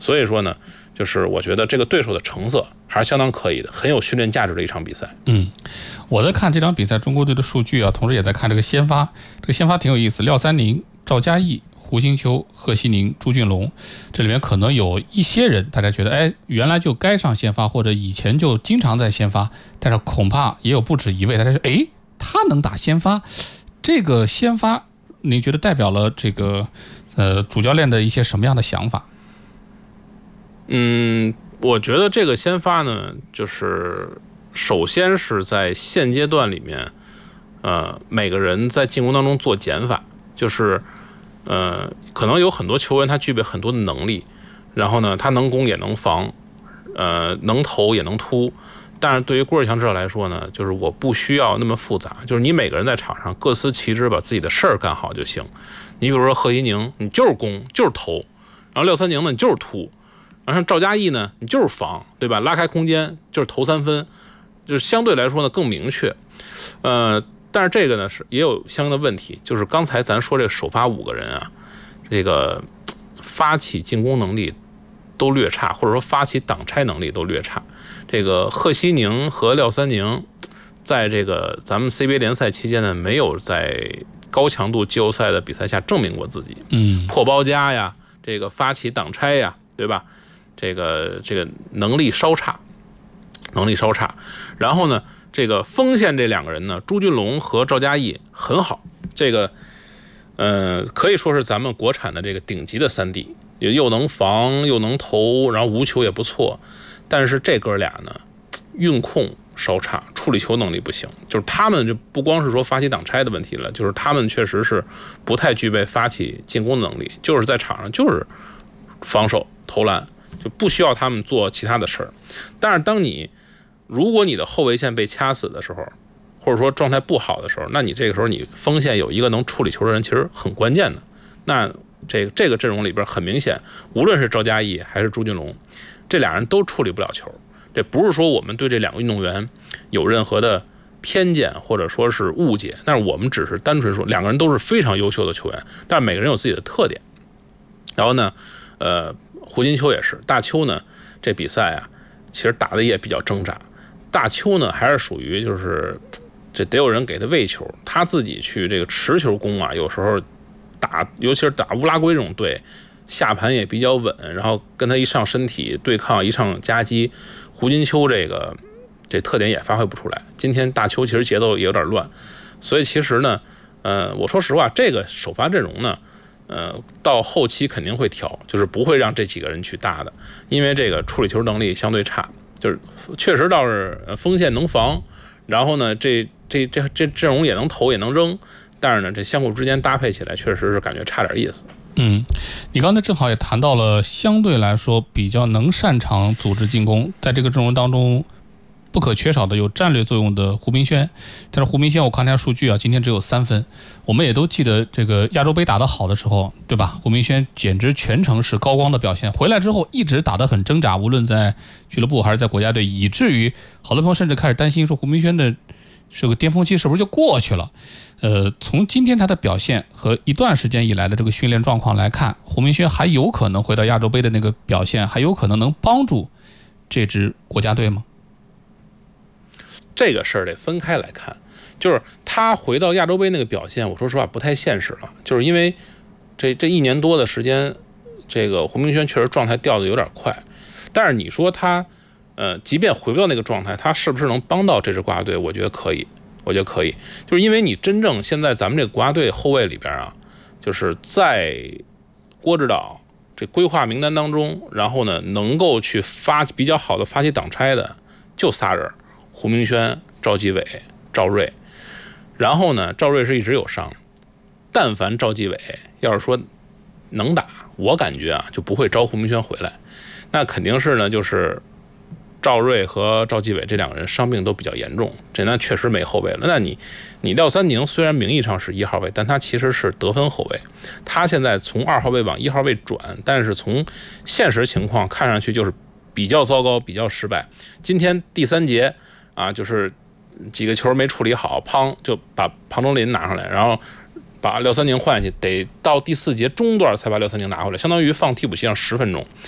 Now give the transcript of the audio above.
所以说呢，就是我觉得这个对手的成色还是相当可以的，很有训练价值的一场比赛。 我在看这场比赛中国队的数据啊，同时也在看这个先发，这个先发挺有意思，廖三宁、赵嘉译、胡金秋、贺西宁、朱俊龙，这里面可能有一些人大家觉得原来就该上先发，或者以前就经常在先发，但是恐怕也有不止一位大家说他能打先发，这个先发您觉得代表了这个主教练的一些什么样的想法？ 我觉得这个先发呢，就是首先是在现阶段里面，每个人在进攻当中做减法，就是可能有很多球员他具备很多的能力，然后呢他能攻也能防，能投也能突，但是对于郭士强指导来说呢，就是我不需要那么复杂，就是你每个人在场上各司其职，把自己的事儿干好就行。你比如说贺西宁，你就是攻就是投，然后廖三宁呢你就是突，然后像赵嘉译呢你就是防，对吧？拉开空间就是投3分，就是相对来说呢更明确。但是这个呢是也有相应的问题，就是刚才咱说这个首发5个人啊，这个发起进攻能力都略差，或者说发起挡拆能力都略差。这个贺西宁和廖三宁在这个咱们 CBA 联赛期间呢，没有在高强度季后赛的比赛下证明过自己，破包夹呀，这个发起挡拆呀，对吧？这个能力稍差。然后呢，这个锋线这2个人呢，朱俊龙和赵嘉译很好，这个可以说是咱们国产的这个顶级的3D，又能防又能投，然后无球也不错。但是这哥俩呢，运控稍差，处理球能力不行，就是他们就不光是说发起挡拆的问题了，就是他们确实是不太具备发起进攻的能力，就是在场上就是防守投篮，就不需要他们做其他的事儿。但是如果你的后卫线被掐死的时候，或者说状态不好的时候，那你这个时候你锋线有一个能处理球的人，其实很关键的。那这个阵容里边很明显，无论是赵嘉译还是朱俊龙，这俩人都处理不了球。这不是说我们对这2个运动员有任何的偏见或者说是误解，但是我们只是单纯说2个人都是非常优秀的球员，但是每个人有自己的特点。然后呢，胡金秋也是，大邱呢这比赛啊，其实打的也比较挣扎。大邱呢还是属于就是这得有人给他喂球，他自己去这个持球攻啊，有时候尤其是打乌拉圭这种队，下盘也比较稳，然后跟他一上身体对抗，一上夹击，胡金秋这特点也发挥不出来。今天大邱其实节奏也有点乱，所以其实呢，我说实话，这个首发阵容呢，到后期肯定会调，就是不会让这几个人去搭的，因为这个处理球能力相对差。就是确实倒是锋线能防，然后呢，这阵容也能投也能扔，但是呢，这相互之间搭配起来确实是感觉差点意思。 你刚才正好也谈到了相对来说比较能擅长组织进攻，在这个阵容当中不可缺少的有战略作用的胡明轩，但是胡明轩我看他数据啊，今天只有3分。我们也都记得这个亚洲杯打得好的时候，对吧？胡明轩简直全程是高光的表现，回来之后一直打得很挣扎，无论在俱乐部还是在国家队，以至于好多朋友甚至开始担心说胡明轩的这个巅峰期是不是就过去了。从今天他的表现和一段时间以来的这个训练状况来看，胡明轩还有可能回到亚洲杯的那个表现，还有可能帮助这支国家队吗？ 这个事儿得分开来看，就是他回到亚洲杯那个表现，我说实话不太现实了，就是因为这1年多的时间，这个胡明轩确实状态掉的有点快，但是你说他即便回不到那个状态，他是不是能帮到这支国家队？我觉得可以，就是因为你真正现在咱们这个国家队后卫里边啊，就是在郭指导这规划名单当中，然后呢能够去比较好的发起挡拆的就仨人。胡明轩、赵继伟、赵睿，然后呢，赵睿是一直有伤，但凡赵继伟要是说能打，我感觉啊就不会招胡明轩回来，那肯定是呢，就是赵睿和赵继伟这2个人伤病都比较严重，那确实没后卫了。那你廖三宁虽然名义上是1号位，但他其实是得分后卫，他现在从2号位往1号位转，但是从现实情况看上去就是比较糟糕，比较失败。今天第3节。就是几个球没处理好，就把庞中林拿上来，然后把廖三宁换下去，得到第4节中段才把廖三宁拿回来，相当于放替补席上10分钟。